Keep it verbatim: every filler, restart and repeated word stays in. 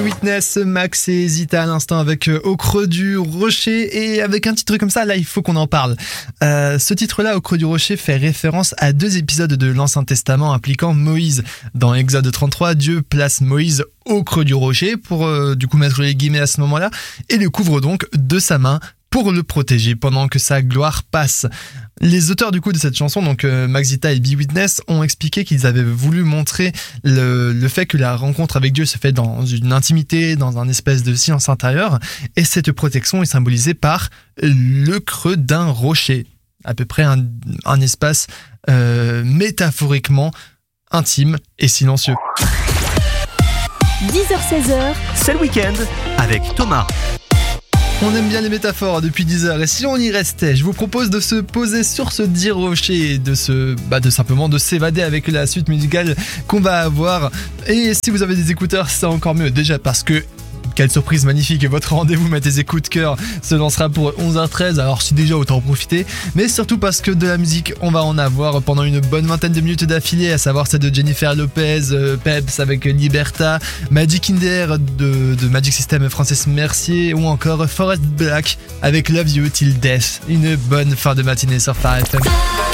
Witness, Max et Zita à l'instant avec euh, Au creux du rocher, et avec un titre comme ça, là il faut qu'on en parle. Euh, ce titre-là, Au creux du rocher, fait référence à deux épisodes de l'Ancien Testament impliquant Moïse. Dans Exode trente-trois, Dieu place Moïse au creux du rocher pour euh, du coup mettre les guillemets à ce moment-là, et le couvre donc de sa main pour le protéger pendant que sa gloire passe. Les auteurs du coup de cette chanson, donc euh, Max, Zita et B-Witness, ont expliqué qu'ils avaient voulu montrer le, le fait que la rencontre avec Dieu se fait dans une intimité, dans un espèce de silence intérieur, et cette protection est symbolisée par le creux d'un rocher, à peu près un, un espace euh, métaphoriquement intime et silencieux. dix heures seize heures, C'est le week-end avec Thomas. On aime bien les métaphores depuis dix heures, et si on y restait, je vous propose de se poser sur ce dit rocher et de se, bah de simplement de s'évader avec la suite musicale qu'on va avoir. Et si vous avez des écouteurs, c'est encore mieux, déjà parce que quelle surprise magnifique, votre rendez-vous Met tes écoutes cœur se lancera pour onze heures treize, alors si déjà autant en profiter, mais surtout parce que de la musique on va en avoir pendant une bonne vingtaine de minutes d'affilée, à savoir celle de Jennifer Lopez, euh, Peps avec Liberta, Magic in the Air de, de Magic System, Frances Mercier, ou encore Forest Black avec Love You Till Death. Une bonne fin de matinée sur Phare F M.